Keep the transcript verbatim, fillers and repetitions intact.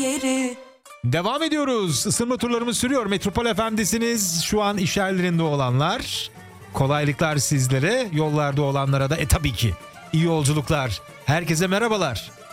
yeri. Devam ediyoruz. Isınma turlarımız sürüyor. Metropol Efendisi'niz. Şu an iş yerlerinde olanlar. Kolaylıklar sizlere. Yollarda olanlara da e tabii ki iyi yolculuklar. Herkese merhabalar.